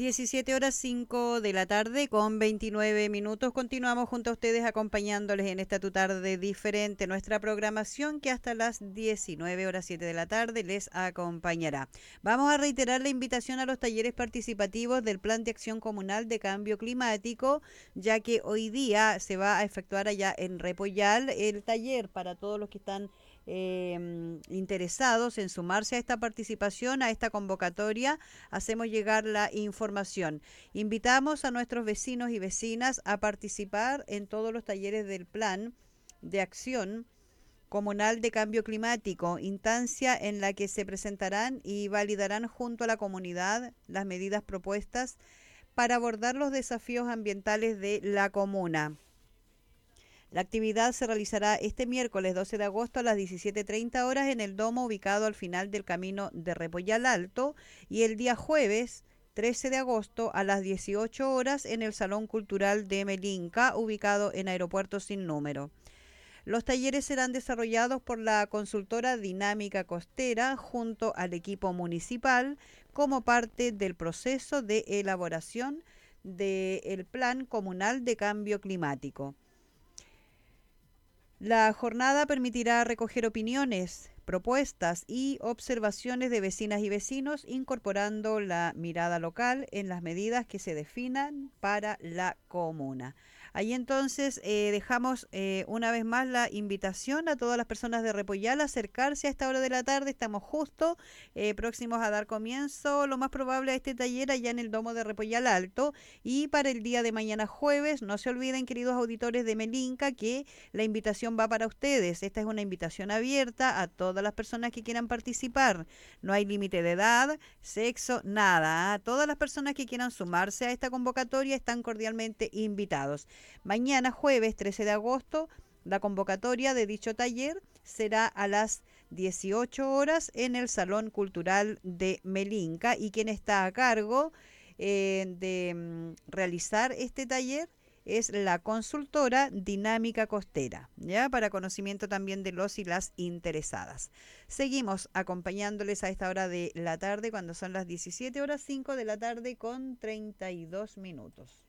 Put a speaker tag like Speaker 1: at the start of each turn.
Speaker 1: 17 horas 5 de la tarde con 29 minutos. Continuamos junto a ustedes acompañándoles en esta tu tarde diferente. Nuestra programación que hasta las 19 horas 7 de la tarde les acompañará. Vamos a reiterar la invitación a los talleres participativos del Plan de Acción Comunal de Cambio Climático, ya que hoy día se va a efectuar allá en Repollal el taller para todos los que están interesados en sumarse a esta participación, a esta convocatoria. Hacemos llegar la información. Invitamos a nuestros vecinos y vecinas a participar en todos los talleres del Plan de Acción Comunal de Cambio Climático, instancia en la que se presentarán y validarán junto a la comunidad las medidas propuestas para abordar los desafíos ambientales de la comuna. La actividad se realizará este miércoles 12 de agosto a las 17:30 horas en el domo ubicado al final del camino de Repollal Alto y el día jueves 13 de agosto a las 18 horas en el Salón Cultural de Melinca, ubicado en Aeropuerto Sin Número. Los talleres serán desarrollados por la consultora Dinámica Costera junto al equipo municipal como parte del proceso de elaboración del Plan Comunal de Cambio Climático. La jornada permitirá recoger opiniones, propuestas y observaciones de vecinas y vecinos, incorporando la mirada local en las medidas que se definan para la comuna. Ahí entonces dejamos una vez más la invitación a todas las personas de Repollal a acercarse a esta hora de la tarde. Estamos justo próximos a dar comienzo, lo más probable, a este taller allá en el domo de Repollal Alto. Y para el día de mañana jueves, no se olviden, queridos auditores de Melinca, que la invitación va para ustedes. Esta es una invitación abierta a todas las personas que quieran participar. No hay límite de edad, sexo, nada. Todas las personas que quieran sumarse a esta convocatoria están cordialmente invitados. Mañana jueves 13 de agosto, la convocatoria de dicho taller será a las 18 horas en el Salón Cultural de Melinca, y quien está a cargo de realizar este taller es la consultora Dinámica Costera, ya para conocimiento también de los y las interesadas. Seguimos acompañándoles a esta hora de la tarde, cuando son las 17 horas 5 de la tarde con 32 minutos.